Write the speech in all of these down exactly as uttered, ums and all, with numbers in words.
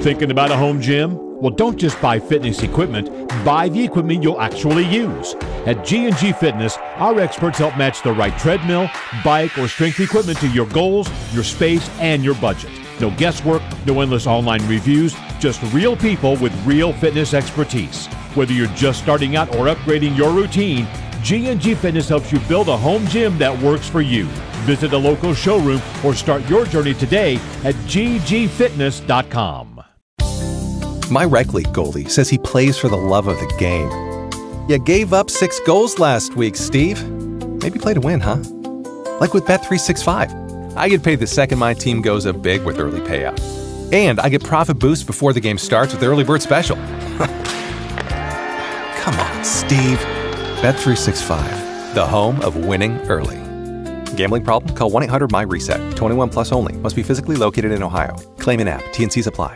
Thinking about a home gym? Well, don't just buy fitness equipment, buy the equipment you'll actually use. At G and G Fitness, our experts help match the right treadmill, bike, or strength equipment to your goals, your space, and your budget. No guesswork, no endless online reviews, just real people with real fitness expertise. Whether you're just starting out or upgrading your routine, G and G Fitness helps you build a home gym that works for you. Visit a local showroom or start your journey today at g g fitness dot com. My rec league goalie says he plays for the love of the game. You gave up six goals last week, Steve. Maybe play to win, huh? Like with Bet three sixty-five. I get paid the second my team goes up big with early payout. And I get profit boost before the game starts with the early bird special. Come on, Steve. Bet three sixty-five, the home of winning early. Gambling problem? Call one eight hundred my reset. twenty-one plus only. Must be physically located in Ohio. Claim in app. T and Cs apply.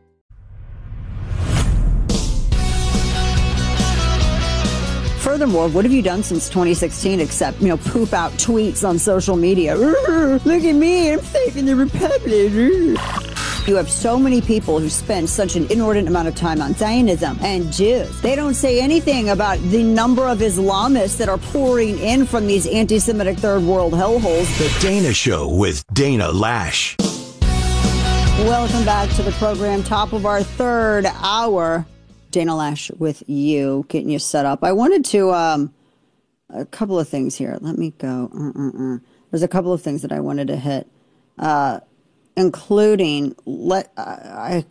Furthermore, what have you done since twenty sixteen except, you know, poop out tweets on social media? Look at me, I'm saving the Republic. You have so many people who spend such an inordinate amount of time on Zionism and Jews. They don't say anything about the number of Islamists that are pouring in from these anti-Semitic third world hellholes. The Dana Show with Dana Lash. Welcome back to the program. Top of our third hour. Dana Lash with you, getting you set up. I wanted to, um, a couple of things here. Let me go. Uh-uh-uh. There's a couple of things that I wanted to hit, uh, including, let uh, I,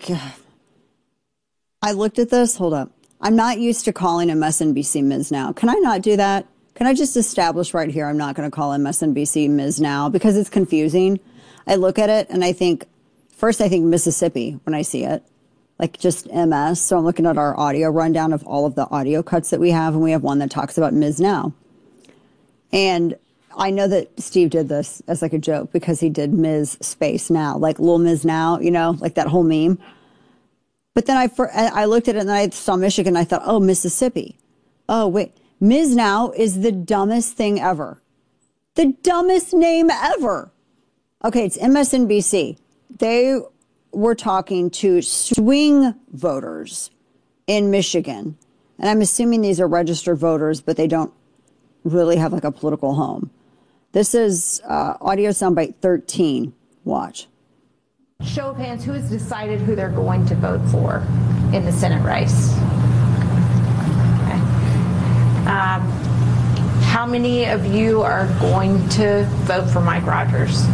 I looked at this. Hold up. I'm not used to calling M S N B C Miz Now. Can I not do that? Can I just establish right here I'm not going to call M S N B C Miz Now because it's confusing. I look at it and I think, first I think Mississippi when I see it. Like just M S. So I'm looking at our audio rundown of all of the audio cuts that we have, and we have one that talks about Miz Now. And I know that Steve did this as like a joke because he did Miz Space Now, like Lil Miz Now, you know, like that whole meme. But then I, I looked at it and I saw Michigan. And I thought, oh, Mississippi. Oh, wait. Miz Now is the dumbest thing ever. The dumbest name ever. Okay, it's M S N B C. They we're talking to swing voters in Michigan. And I'm assuming these are registered voters, but they don't really have like a political home. This is uh, audio soundbite thirteen. Watch. Show of hands, who has decided who they're going to vote for in the Senate race? Okay. Um, how many of you are going to vote for Mike Rogers?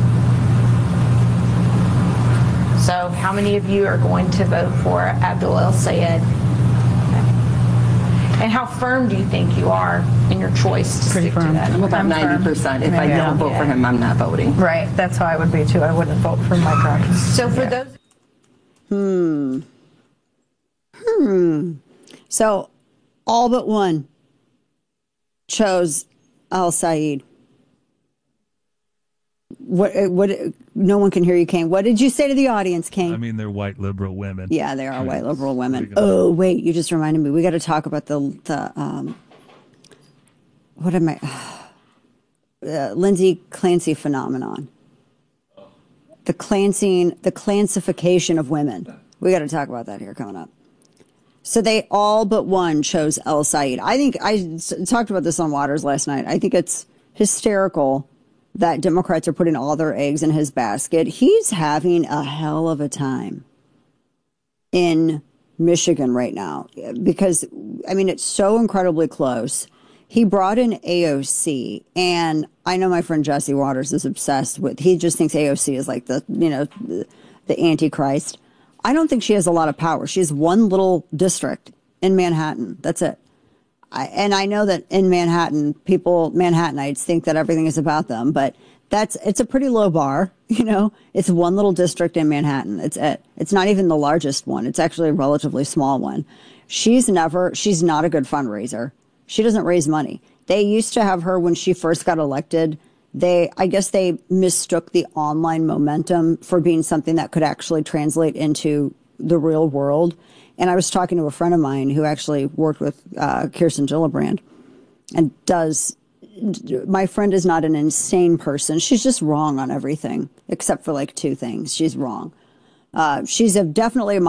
So how many of you are going to vote for Abdul El-Sayed? And how firm do you think you are in your choice to Pretty stick firm. to that? I'm about ninety percent. If I Yeah. don't vote Yeah. for him, I'm not voting. Right. That's how I would be, too. I wouldn't vote for Mike Rogers. So for Yeah. those... Hmm. Hmm. So all but one chose El-Sayed. What, what, no one can hear you, Kane. What did you say to the audience, Kane? I mean, they're white liberal women. Yeah, they are white liberal women. Oh, wait, you just reminded me. We got to talk about the, the um, what am I, uh, Lindsay Clancy phenomenon. The Clancing, the clancification of women. We got to talk about that here coming up. So they all but one chose El-Sayed. I think, I s- talked about this on Waters last night. I think it's hysterical that Democrats are putting all their eggs in his basket. He's having a hell of a time in Michigan right now because, I mean, it's so incredibly close. He brought in A O C, and I know my friend Jesse Waters is obsessed with, he just thinks A O C is like the, you know, the, the Antichrist. I don't think she has a lot of power. She has one little district in Manhattan. That's it. I, and I know that in Manhattan, people, Manhattanites think that everything is about them, but that's, it's a pretty low bar. You know, it's one little district in Manhattan. It's it. It's not even the largest one. It's actually a relatively small one. She's never, she's not a good fundraiser. She doesn't raise money. They used to have her when she first got elected. They, I guess they mistook the online momentum for being something that could actually translate into the real world. And I was talking to a friend of mine who actually worked with uh, Kirsten Gillibrand and does, my friend is not an insane person. She's just wrong on everything, except for like two things. She's wrong. Uh, she's a definitely a